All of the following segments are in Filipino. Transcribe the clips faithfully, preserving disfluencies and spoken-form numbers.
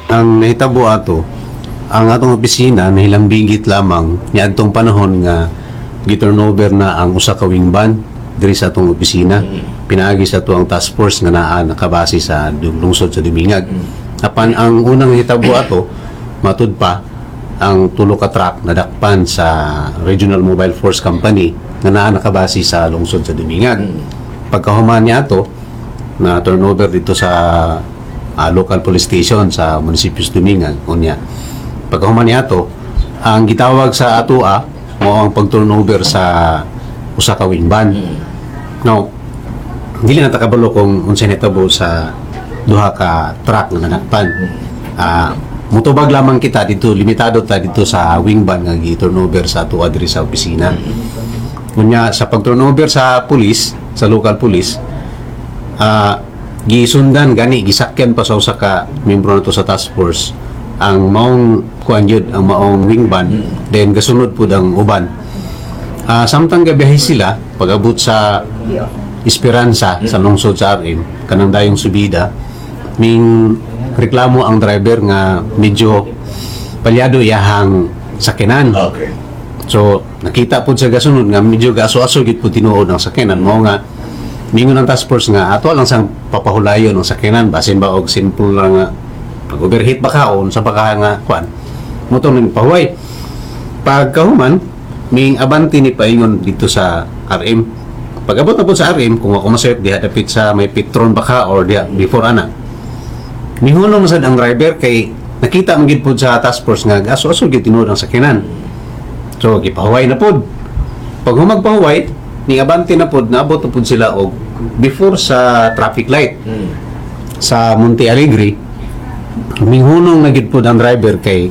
Ang nahitabo ato, ang atong opisina nahilambingit lamang niadtong panahon nga gi-turnover na ang usa ka wing ban diri sa atong opisina. Pinaagi sa ato ang task force nga naa nakabase sa lungsod sa Dumingag. Apan ang unang nahitabo ato matud pa ang tulo ka truck na dakpan sa Regional Mobile Force Company nga naa nakabase sa lungsod sa Dumingag. Pagkahuman niya ato na turnover dito sa uh, local police station sa munisipyo sa Dumingag unya. Pagkahuman niya ato ang gitawag sa ato a mo ang pag-turnover sa usa ka wing ban. Now, dili na takabalo kung unsay nahitabo sa duha ka truck nga nadakpan. Ah, uh, mutubag lamang kita dito, limitado ta dito sa wing ban nga gi-turnover sa ato diri sa opisina. Kunya sa pag-turnover sa police, sa local police, ah uh, gisundan gani gisakyan pa sa usa ka miyembro nato sa task force ang maong kuan yun, ang maong wing ban, then gasunod pud ang uban. Ah uh, samtang gabiyahe sila pag-abot sa Esperanza sa lungsod sa R M kanang dayong subida, ming reklamo ang driver nga medyo palyado iyahang sakinan. Okay. So nakita pud sa gasunod nga medyo gaso-aso gid pud tinuod ang sakinan mo nga mingon ang task force nga ato lang sang papahulayon ang sakinan basin ba og simple lang nga pag-overheat ba kaon sa baka nga kuan moto ning pahuway. Pagkahuman ming abanti ni paingon dito sa R M. Pag-abot na po sa R M kung ako masayot diha dapit sa may Petron baka or diha before ana. Mihunong sad ang driver kay nakita man gid pud sa task force nga aso-aso gid tinuod ang sakinan. So gipahuway na pud. Pag humagpahuway ni abanti na pud naabot na pud sila og before sa traffic light hmm. sa Monte Alegre. Mihunong na gid pud ang driver kay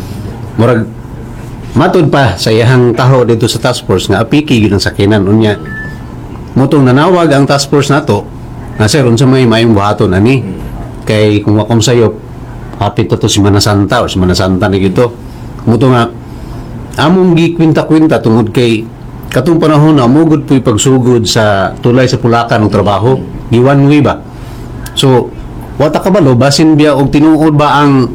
murag matud pa sa iyang taho dito sa task force nga apiki gid ang sakinan unya. Mutong nanawag ang task force nato nga sir unsa may mayong buhaton ani kay kung wakom sayop hapit to si Manasanta o si Manasanta ni gito. Muto nga among gikwinta-kwinta tungod kay katong panahon na mugod po'y pagsugod sa tulay sa Pulacan ng trabaho di one way ba. So wata kabalo basin biya og tinuod ba ang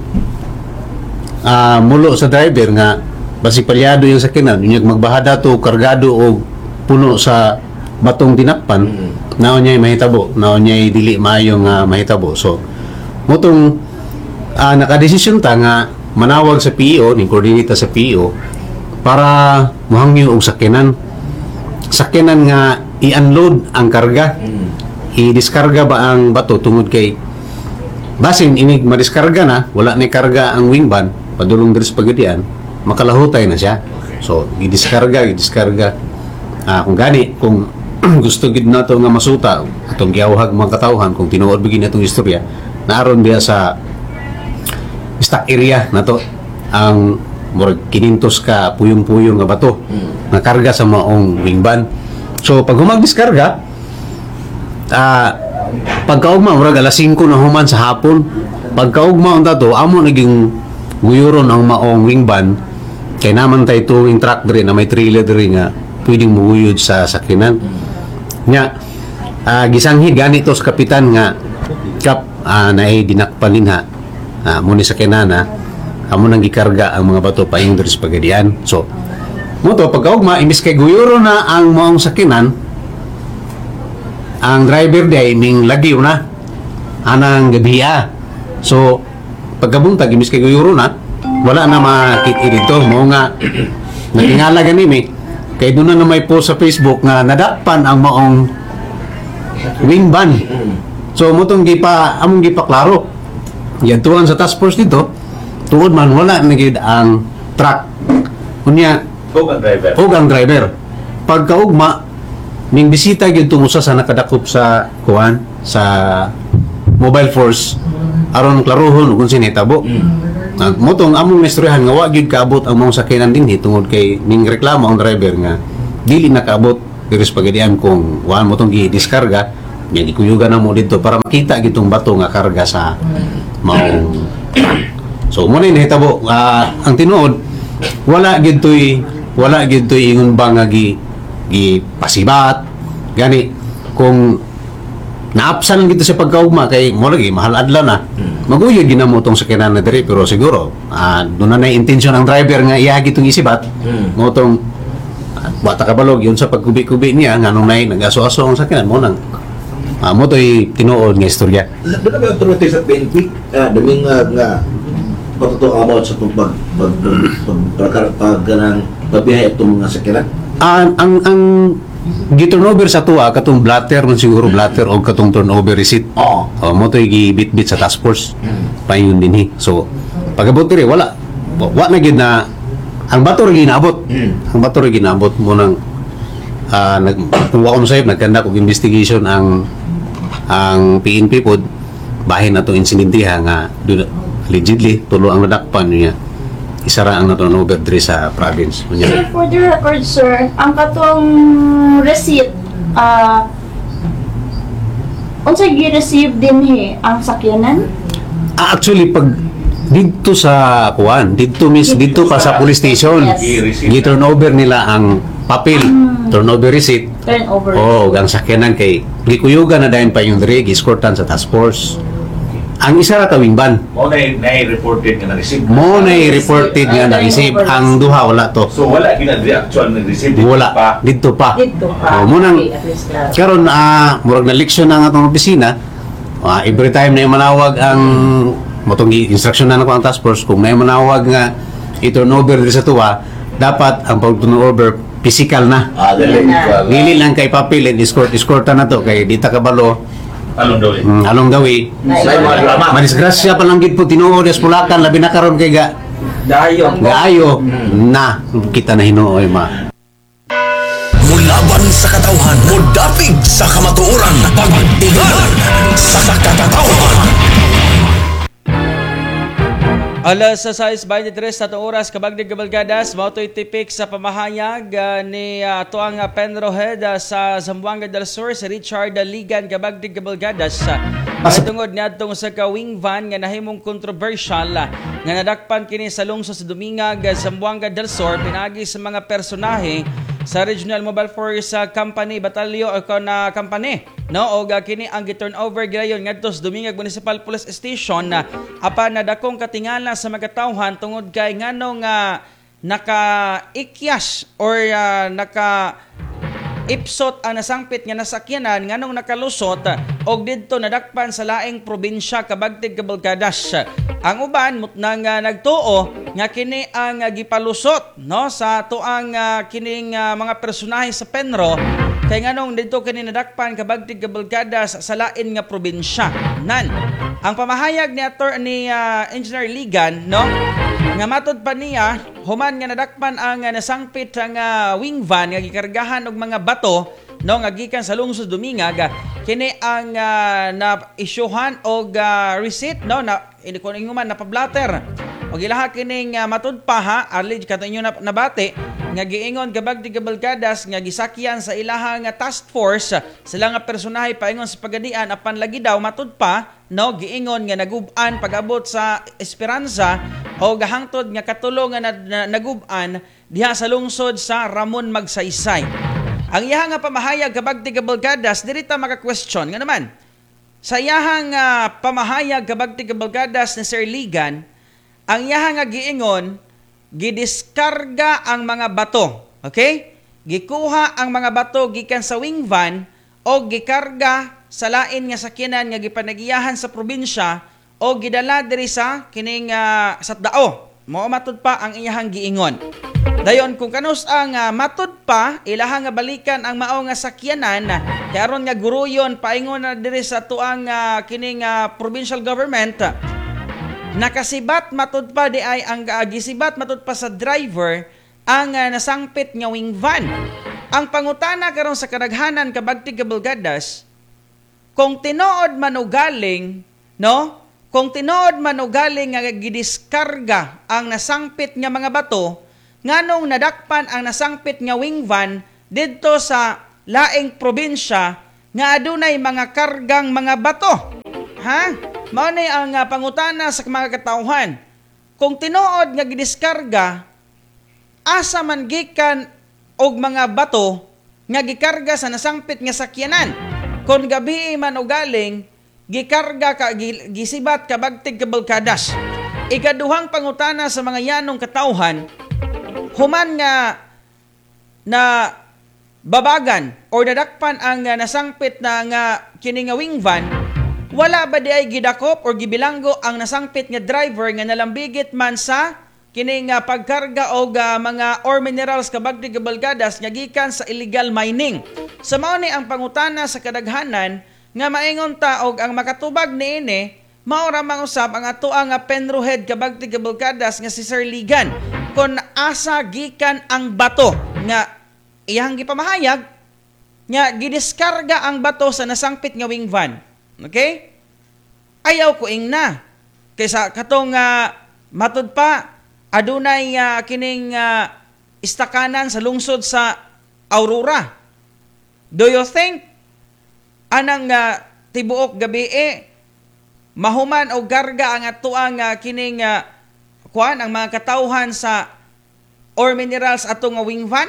uh, mulo sa driver nga basi palyado yung sakinan unyag magbahada to kargado og puno sa batong tinakpan mm-hmm. naon niya mahitabo naon niya dili maayo nga mahitabo. So mutong uh, nakadesisyon ta nga manawag sa P O ning koordinata sa P O para mohangyo og sakinan sakinan nga i-unload ang karga mm-hmm. i-diskarga ba ang bato tungod kay basin inig madiskarga na wala ni karga ang wing ban padulong diri sa pagadian makalahutay na siya. So i-diskarga i-diskarga ah, kung gani kung gusto gid nato nga masuta atong giawhag mga katawhan kung tinuod bigin atong istorya naron diya sa stock area nato ang murag kinintos ka puyong-puyong nga bato nga karga sa maong wing ban. So pag humagdiskarga ah pagkaugma murag alas singko na human sa hapon pagkaugma unta to amo naging guyuron ang maong wing ban kay naman tay towing truck diri na may trailer diri nga pwedeng muguyod sa sakinan nya. Uh, gisanghid ganito sa kapitan nga kap uh, naay dinakpalinha uh, muni sa kinana amo nang gikarga ang mga bato paing diri sa pagadian. So mo to pagkaugma imbis kay guyuro na ang maong sakinan ang driver day ning lagyo na anang gabiha. So pagkabuntag imbis kay guyuro na wala na makit dito mo nga natingala gani mi kay doon na may post sa Facebook nga nadakpan ang maong wing ban. So mutong gipa among gipaklaro yan tuwan sa task force dito tuod man wala nagid ang truck unya ug ang driver ug ang driver pagkaugma ning bisita gyud tumusa sa nakadakop sa kuan sa mobile force aron klarohon kung sinitabo. Uh, motong among mestrohan nga wa gyud kaabot ang mga sakinan dinhi tungod kay ning reklamo ang driver nga dili nakaabot diri sa pagadian kung wa mo tong gi-diskarga nya gikuyugan na mo dito para makita gitong bato nga karga sa maong. So mo ni nahitabo uh, ang tinuod wala gyud toy wala gyud toy ingon ba nga gi gi pasibat gani kung naapsan gito sa pagkaugma kay mo lagi mahal adlaw na. Maguyod ginamo tong sakyanan na diri pero siguro ah doon na intention ang driver nga iya gitong isibat. Hmm. Mo tong bata kabalog yun sa pagkubi-kubi niya nganong nay nag-aso-aso ang sakyanan mo nang ah, mo to'y tinuod nga istorya. Doon na ba yung turute sa P N P? Ah, daming nga, nga patuto about sa pag pag pag pag pag pag ganang pabiyahe itong mga sakyanan. Ang ang ang gi-turnover sa tuwa katong blatter man siguro blatter o katong turnover receipt. Oo. Oh, mo to'y gibit-bit sa task force. Hmm. Paingon dinhi. So pagabot diri wala wa na gid na ang bato rin ginaabot. Hmm. Ang bato rin ginaabot mo nang ah nag kung wa ko sayop nagkanda og investigation ang ang P N P pod bahin na to insidentiha nga dun- allegedly tulo ang nadakpan niya isara ang na-turnover diri sa province Sir, unya. for the record, sir, ang katong receipt, ah, unsay gi-receive din he ang sakyanan? Ah, actually pag dito sa kuan dito mis dito pa sa police station Yes. gi-turnover nila ang papel turnover receipt. Turnover. Oh, ang sakyanan kay gikuyugan na dayon pa yung diri escortan sa task force. Ang isa ra tawing ban. Mo na na-reported nga na-receive. Mo na reported nga na receive ang duha wala to. So wala ginadri actual na-receive dito Wala pa. dito pa. Dito Oh, pa. mo nang Okay, at least klaro. karon ah murag na leksyon na nga atong opisina. Ah, every time na yung manawag ang motong instruction na nako ang task force kung may manawag nga i-turnover diri sa tuwa, dapat ang pag-turnover physical na. Ah, dali. Yeah. Dili lang kay papel and escort escortan na to kay dita kabalo. Along daw eh. Mm, along the way. May mga drama. Madisgrasya pa lang gid po tinuod sa Pulakan labi na karon kay ga Dayo. gaayo na kita na hinuoy ma. Mulaban sa katawhan, mudapig sa kamatuoran, pagtigan sa katawhan. Alas sa sais twenty-three na oras kabagdig kabalgadas mao to'y tipik sa pamahayag uh, ni uh, tuang uh, Penrohead uh, sa Zamboanga del Sur si Richard uh, Ligan kabagdig kabalgadas uh, tungod niadtong sa ka wing van nga nahimong controversial uh, nga nadakpan kini sa lungsod sa Dumingag uh, Zamboanga del Sur pinagi sa mga personahe sa Regional Mobile Force uh, Company Batalyo o uh, na company no og uh, kini ang gi-turnover gayon ngadto sa Dumingag Municipal Police Station na uh, apan na dakong katingala sa mga tawhan tungod kay nganong uh, naka-ikyas or uh, naka ipsot ang nasangpit nga nasakyanan nganong nakalusot og didto nadakpan sa laing probinsya kabagtig kabalgadas. Ang uban mutnang uh, nagtuo nga kini ang uh, gipalusot no sa tuang uh, kining uh, mga personahe sa Penro kay nganong didto kini nadakpan kabagtig kabalgadas sa lain nga probinsya. Nan ang pamahayag ni ator ni uh, Engineer Ligan no nga matod pa niya human nga nadakpan ang uh, nasangpit ang uh, wing van nga gikargahan og mga bato no nga gikan sa lungsod Dumingag kini ang uh, na-isyuhan og uh, receipt no na ini ko man napablatter og ilaha kining uh, matud pa ha alleged kato inyo na, nabati nga giingon kabagdig kabalgadas nga gisakyan sa ilahang uh, task force sila nga personahe paingon sa pagadian apan lagi daw matud pa no giingon nga nagub-an pag-abot sa Esperanza o gahangtod nga katulong nga na, na, nagub-an diha sa lungsod sa Ramon Magsaysay. Ang iyahang nga pamahayag kabagtig kabalgadas diri ta maka-question nga naman sa iyahang uh, pamahayag kabagtig kabalgadas ni Sir Ligan ang iyahang nga giingon gidiskarga ang mga bato, okay? Gikuha ang mga bato gikan sa wing van o gikarga sa lain nga sakyanan nga gipanagiyahan sa probinsya o gidala diri sa kining uh, satdao. Mao matud pa ang iyahang giingon. Dayon kung kanus ang uh, matud pa ilahang nga balikan ang mao nga sakyanan kay aron nga guruyon paingon na diri sa tuang uh, kining uh, provincial government nakasibat matud pa di ay ang uh, gisibat matud pa sa driver ang uh, nasangpit nga wing van. Ang pangutana karon sa kadaghanan kabagtig kabalgadas kung tinuod man o galing no kung tinuod man o galing nga gidiskarga ang nasangpit nga mga bato nganong nadakpan ang nasangpit nga wing van didto sa laing probinsya nga adunay mga kargang mga bato. Ha? Mao ni ang uh, pangutana sa mga katawhan. Kung tinuod nga gidiskarga asa man gikan og mga bato nga gikarga sa nasangpit nga sakyanan. Kung gabi man o galing, gikarga ka, gi- gisibat ka bagtig kabalkadas. Ikaduhang pangutana sa mga yanong katauhan, human nga na babagan or nadakpan ang uh, nasangpit na nga kini nga wing van, wala ba di ay gidakop or gibilanggo ang nasangpit nga driver nga nalambigit man sa kini nga pagkarga og uh, mga ore minerals kabagdig kabalkadas nga gikan sa illegal mining. Sa mao ni ang pangutana sa kadaghanan nga maingon ta og ang makatubag niini mao ra mang usab ang atoa nga Penrohead kabagtig kabalkadas nga si Sir Ligan kon asa gikan ang bato nga iyang gipamahayag nga gidiskarga ang bato sa nasangpit nga wing van. Okay? Ayaw ko ing na kaysa katong uh, matud pa adunay uh, kining uh, istakanan sa lungsod sa Aurora. Do you think anang uh, tibuok gabi eh, mahuman o garga ang atuang uh, kining uh, kuan ang mga katauhan sa ore minerals ato nga wing van?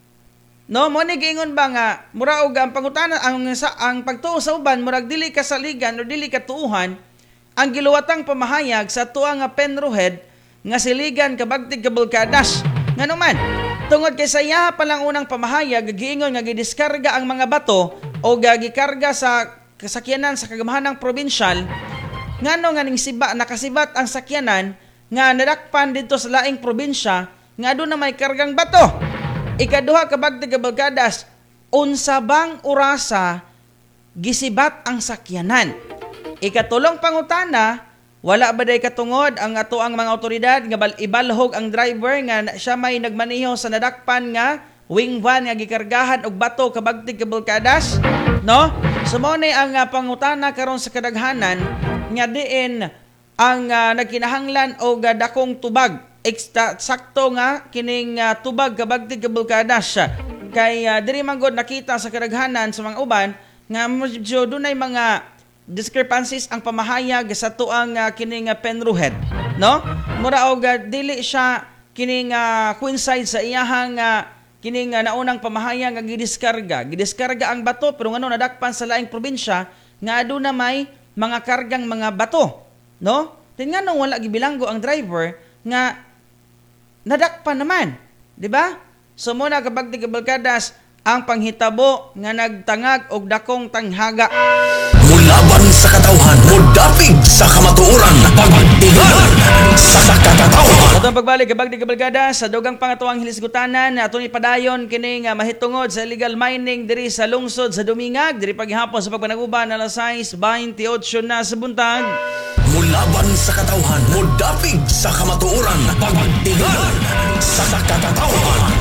No, mo ni giingon ba nga mura og ang pangutana ang sa ang pagtuo sa uban murag dili ka saligan o dili ka tuuhan ang giluwatang pamahayag sa atuang nga Penrohead nga siligan kabagtig kabalkadas. Ngano man, tungod kay saya pa lang unang pamahayag giingon nga gidiskarga ang mga bato o gikarga sa kasakyanan sa kagamahanang probinsyal ngano nga ning siba nakasibat ang sakyanan nga nadakpan dito sa laing probinsya nga aduna na may kargang bato. Ikaduha kabagtig kabalkadas, unsa bang orasa gisibat ang sakyanan? Ikatulong pangutana, wala ba day katungod ang ato ang mga otoridad nga bal ibalhog ang driver nga siya may nagmaneho sa nadakpan nga wing van nga gikargahan og bato kabagtig kabalkadas? No? Sumo ni ang uh, pangutana karon sa kadaghanan nga diin ang uh, nagkinahanglan og uh, dakong tubag. Extra, sakto nga kining uh, tubag kabagtig kabalkadas kay uh, diri man gud nakita sa kadaghanan sa mga uban nga medyo dunay mga discrepancies ang pamahayag sa tuang uh, kining uh, Penrohead, no? Mura og uh, dili siya kining uh, coincide sa iyahang uh, kining uh, naunang pamahayag nga gidiskarga. Gidiskarga ang bato pero ngano nadakpan sa laing probinsya nga aduna may mga kargang mga bato, no? Tin ngano wala gibilanggo ang driver nga nadakpan naman, di ba? So muna kabagtig kabalkadas ang panghitabo nga nagtangag og dakong tanghaga. Mulaban sa katauhan, mudapig sa kamatuoran, pagtigan sa katauhan. Atong pagbalik kabagtig kabalkadas sa dugang pangatuang hilisgutanan atong ipadayon kini nga mahitungod sa illegal mining diri sa lungsod sa Dumingag diri paghihapon sa pagpanaguban alas sais twenty-eight na sa buntag. Mulaban sa katauhan, mudapig sa kamatuoran, pagtigan sa katauhan.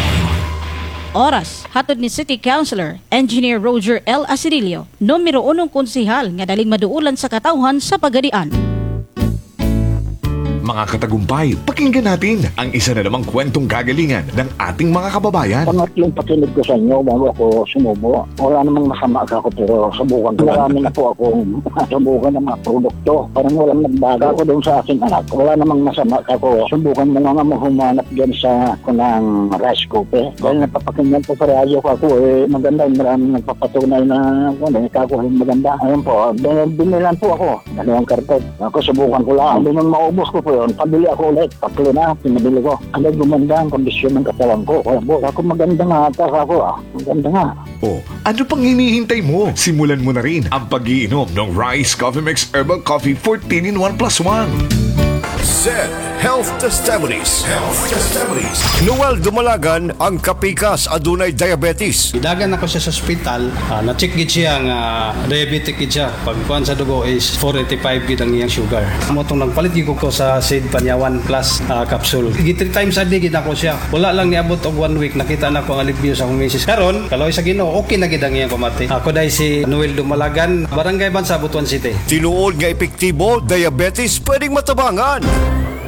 Oras, hatod ni City Councilor, Engineer Roger L. Asidilio, numero unong konsihal nga daling maduulan sa katauhan sa Pagadian. Mga katagumpay, pakinggan natin ang isa na namang kwentong kagalingan ng ating mga kababayan. Pangatlong pakinig ko sa inyo bago ako sumubo. Wala namang masama ako pero subukan ko. Marami na po akong subukan ng mga produkto. Parang walang nagbaga ako doon sa aking anak. Wala namang masama ako. Subukan mo nga mo humanap dyan sa kunang rice cooker. Dahil napapakinggan po sa radyo ko ako eh maganda. Maraming nagpapatunay na ano, ikakuha yung maganda. Ayun po, binilan po ako. Dalawang karpet. Ako subukan ko lang. Hindi nang maubos ko po yun. Pabili ako ulit. Tatlo na, pinabili ko. Ano gumanda ang kondisyon ng katawan ko. Kaya po, ako maganda nga ata ako ah. Maganda nga. O, ano pang hinihintay mo? Simulan mo na rin ang pag-iinom ng Rice Coffee Mix Herbal Coffee fourteen in one plus one. Z Health Testimonies. Health Testimonies. Noel Dumalagan ang kapikas adunay diabetes. Idagan ako siya sa ospital, uh, na-check gid siya nga diabetic gid siya. Pagkuan sa dugo is four eighty-five gid ang iyang sugar. Amo tong nagpalit gid ko ko sa Sid Panyawan Plus uh, capsule. Gid three times a day gid ako siya. Wala lang niabot og one week nakita na ko ang alibyo sa akong misis. Karon, kaloy sa Ginoo, okay na gid ang iyang pamati. Ako dai si Noel Dumalagan, Barangay Bansa, Butuan City. Tinuod nga epektibo, diabetes pwedeng matabangan.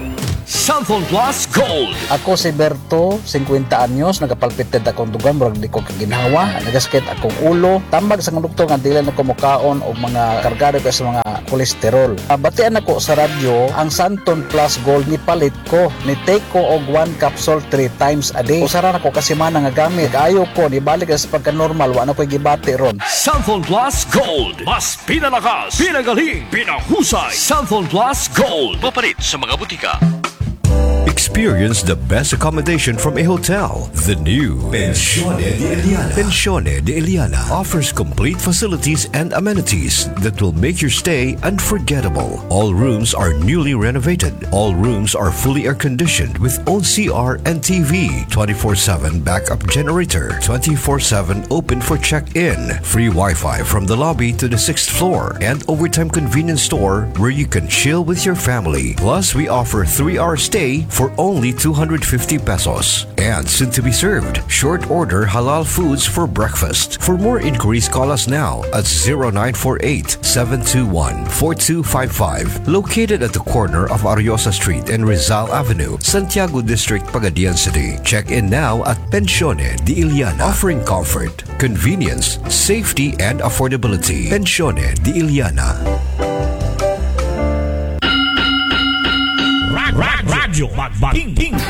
Santhol Plus Gold. Ako si Berto, fifty anyos, nagapalpited akong dugang, murag di ko kaginhawa, nagaskit akong ulo, tambag sa mga doktor nga dili na ko mukaon o mga kargado ko sa mga kolesterol. Uh, batian ako sa radyo, ang Santhol Plus Gold ni palit ko, ni take ko og one capsule three times a day. Usaran ako kasi man nga gamit, ayaw ko, ni balik sa pagka-normal, wala ko gibati ron. Santhol Plus Gold. Mas pinalakas, pinagaling, pinahusay. Santhol Plus Gold. Papalit sa mga butika. Experience the best accommodation from a hotel. The new Pensione de Eliana. Pensione de Eliana offers complete facilities and amenities that will make your stay unforgettable. All rooms are newly renovated. All rooms are fully air-conditioned with own C R and T V, twenty-four seven backup generator, twenty-four seven open for check-in, free Wi-Fi from the lobby to the sixth floor, and overtime convenience store where you can chill with your family. Plus, we offer three-hour stay for only two hundred fifty pesos. And soon to be served, short order halal foods for breakfast. For more inquiries, call us now at zero nine four eight, seven two one, four two five five. Located at the corner of Ariosa Street and Rizal Avenue, Santiago District, Pagadian City. Check in now at Pensione de Eliana, offering comfort, convenience, safety, and affordability. Pensione de Eliana. Radyo Magbating